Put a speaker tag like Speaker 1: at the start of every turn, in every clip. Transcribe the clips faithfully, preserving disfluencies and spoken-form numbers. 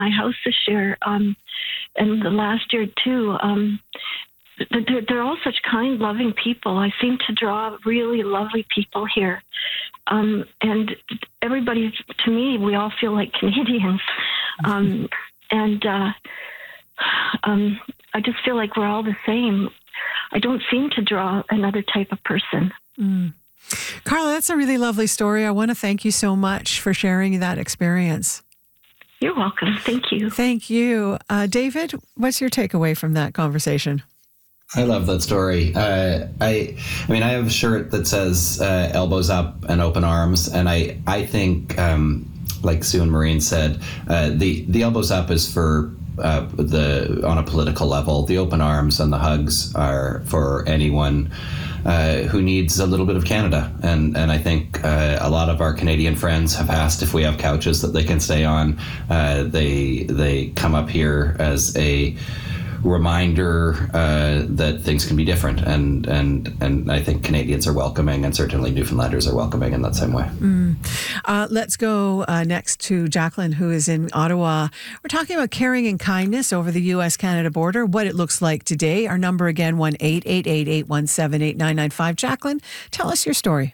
Speaker 1: my house this year, um, and the last year too. Um, they're, they're all such kind, loving people. I seem to draw really lovely people here. Um, and everybody, to me, we all feel like Canadians. Um, and uh, um, I just feel like we're all the same. I don't seem to draw another type of person.
Speaker 2: Mm. Carla, that's a really lovely story. I want to thank you so much for sharing that experience.
Speaker 1: You're welcome. Thank you.
Speaker 2: Thank you. Uh, David, what's your takeaway from that conversation?
Speaker 3: I love that story. Uh, I, I mean, I have a shirt that says uh, "elbows up and open arms," and I, I think, um, like Sue and Maureen said, uh, the the elbows up is for uh, the on a political level. The open arms and the hugs are for anyone uh, who needs a little bit of Canada. And and I think uh, a lot of our Canadian friends have asked if we have couches that they can stay on. Uh, they they come up here as a reminder uh, that things can be different, and and and I think Canadians are welcoming, and certainly Newfoundlanders are welcoming in that same way.
Speaker 2: Mm. Uh, let's go uh, next to Jacqueline, who is in Ottawa. We're talking about caring and kindness over the U S Canada border, what it looks like today. Our number again, one eight eight eight, eight one seven, eight nine nine five. Jacqueline, tell us your story.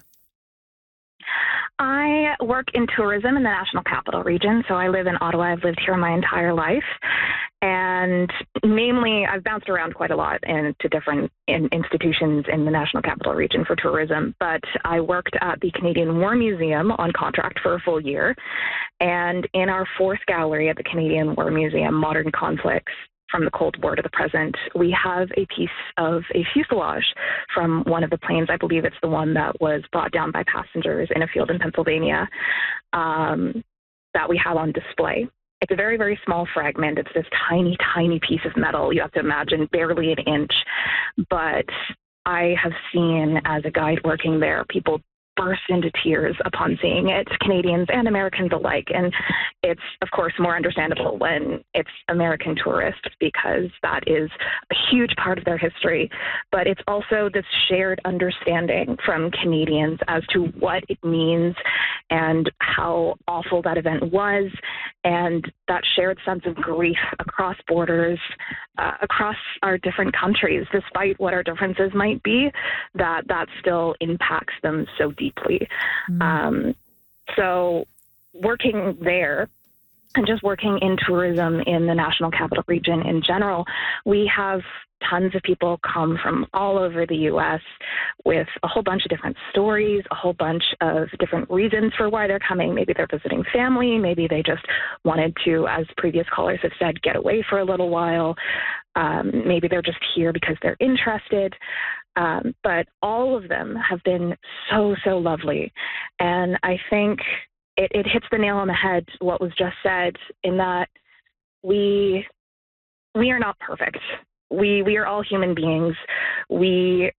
Speaker 4: I work in tourism in the National Capital Region, so I live in Ottawa. I've lived here my entire life. And namely, I've bounced around quite a lot into different in institutions in the National Capital Region for tourism. But I worked at the Canadian War Museum on contract for a full year. And in our fourth gallery at the Canadian War Museum, Modern Conflicts from the Cold War to the present, we have a piece of a fuselage from one of the planes. I believe it's the one that was brought down by passengers in a field in Pennsylvania, um, that we have on display. It's a very, very small fragment. It's this tiny, tiny piece of metal. You have to imagine barely an inch. But I have seen, as a guide working there, people burst into tears upon seeing it, Canadians and Americans alike. And it's, of course, more understandable when it's American tourists, because that is a huge part of their history. But it's also this shared understanding from Canadians as to what it means and how awful that event was, and that shared sense of grief across borders, uh, across our different countries, despite what our differences might be, that that still impacts them so deeply. Mm. Um, so working there and just working in tourism in the National Capital Region in general, we have tons of people come from all over the U S with a whole bunch of different stories, a whole bunch of different reasons for why they're coming. Maybe they're visiting family. Maybe they just wanted to, as previous callers have said, get away for a little while. Um, maybe they're just here because they're interested. Um, but all of them have been so, so lovely. And I think it, it hits the nail on the head, what was just said, in that we we are not perfect. We we are all human beings. We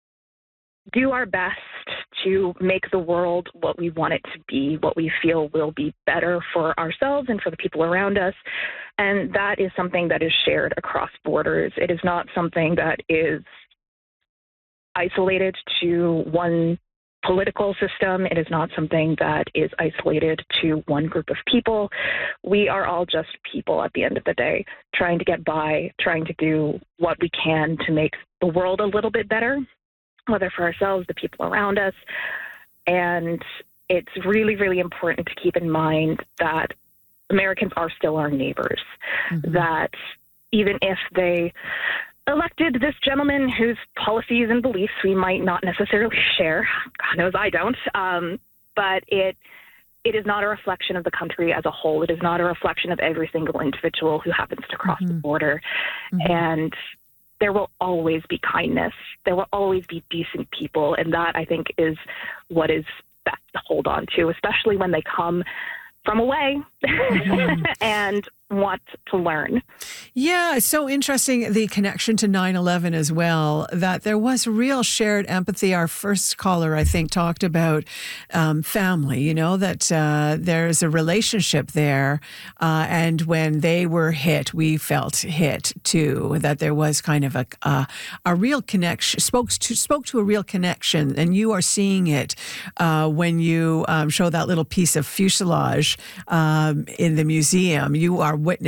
Speaker 4: do our best to make the world what we want it to be, what we feel will be better for ourselves and for the people around us. And that is something that is shared across borders. It is not something that is isolated to one political system. It is not something that is isolated to one group of people. We are all just people at the end of the day, trying to get by, trying to do what we can to make the world a little bit better, whether for ourselves, the people around us. And it's really, really important to keep in mind that Americans are still our neighbors, mm-hmm. that even if they elected this gentleman whose policies and beliefs we might not necessarily share, God knows I don't, um, but it it is not a reflection of the country as a whole. It is not a reflection of every single individual who happens to cross mm-hmm. the border. Mm-hmm. And there will always be kindness. There will always be decent people. And that, I think, is what is best to hold on to, especially when they come from away mm-hmm. and want to learn.
Speaker 2: Yeah, it's so interesting, the connection to nine eleven as well, that there was real shared empathy. Our first caller, I think, talked about um, family, you know, that uh, there's a relationship there. Uh, and when they were hit, we felt hit too, that there was kind of a a, a real connection, spoke to, spoke to a real connection. And you are seeing it uh, when you um, show that little piece of fuselage um, in the museum. You are witnessing